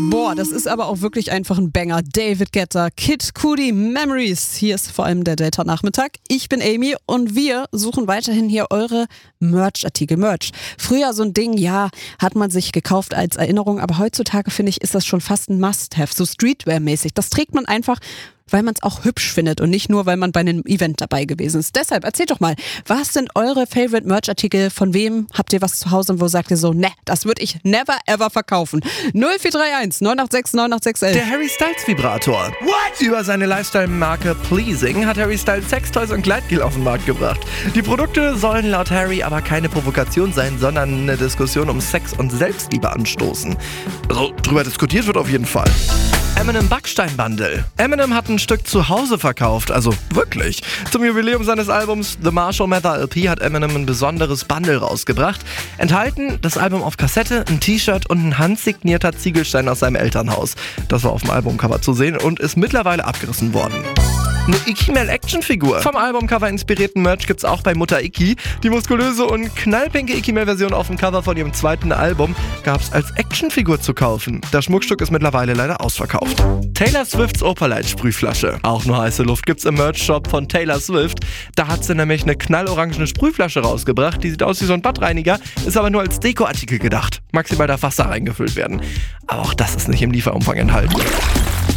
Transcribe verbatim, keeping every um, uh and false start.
Boah, das ist aber auch wirklich einfach ein Banger. David Guetta, Kid Cudi, Memories. Hier ist vor allem der Data-Nachmittag. Ich bin Amy und wir suchen weiterhin hier eure Merch-Artikel. Merch. Früher so ein Ding, ja, hat man sich gekauft als Erinnerung, aber heutzutage, finde ich, ist das schon fast ein Must-Have, so Streetwear-mäßig. Das trägt man einfach, weil man es auch hübsch findet und nicht nur, weil man bei einem Event dabei gewesen ist. Deshalb erzählt doch mal, was sind eure Favorite Merch-Artikel? Von wem habt ihr was zu Hause und wo sagt ihr so, ne, das würde ich never ever verkaufen? null vier drei eins neun acht sechs neun acht sechs eins. Der Harry Styles Vibrator. What? Über seine Lifestyle-Marke Pleasing hat Harry Styles Sextoys und Gleitgel auf den Markt gebracht. Die Produkte sollen laut Harry aber keine Provokation sein, sondern eine Diskussion um Sex und Selbstliebe anstoßen. Also drüber diskutiert wird auf jeden Fall. Eminem Backstein-Bundle. Eminem hat ein Stück zu Hause verkauft, also wirklich. Zum Jubiläum seines Albums The Marshall Mathers L P hat Eminem ein besonderes Bundle rausgebracht. Enthalten das Album auf Kassette, ein T-Shirt und ein handsignierter Ziegelstein aus seinem Elternhaus. Das war auf dem Albumcover zu sehen und ist mittlerweile abgerissen worden. Eine Ikimel-Actionfigur. Vom Albumcover inspirierten Merch gibt's auch bei Mutter Iki. Die muskulöse und knallpinke Ikimel-Version auf dem Cover von ihrem zweiten Album gab's als Actionfigur zu kaufen. Das Schmuckstück ist mittlerweile leider ausverkauft. Taylor Swifts Opalite-Sprühflasche. Auch nur heiße Luft gibt's im Merch-Shop von Taylor Swift. Da hat sie nämlich eine knallorangene Sprühflasche rausgebracht. Die sieht aus wie so ein Badreiniger, ist aber nur als Dekoartikel gedacht. Maximal darf Wasser reingefüllt werden. Aber auch das ist nicht im Lieferumfang enthalten.